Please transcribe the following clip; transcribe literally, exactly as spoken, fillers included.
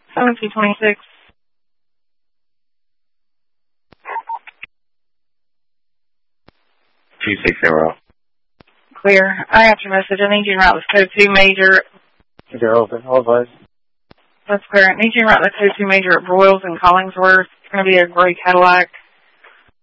seven two two six. two six zero. Clear. I got your message. I need you to route this code two major. Zero, open. All advised. That's clear. I need you to route the code two major at Broyles and Collingsworth. It's going to be a gray Cadillac.